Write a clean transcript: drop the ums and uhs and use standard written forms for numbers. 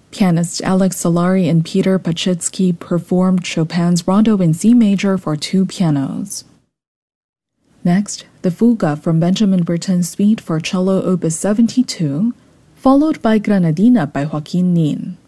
Pianist Alex Solari and Peter Pachitsky performed Chopin's Rondo in C major for two pianos. Next, the Fuga from Benjamin Britten's Suite for Cello Opus 72, followed by Granadina by Joaquin Nin.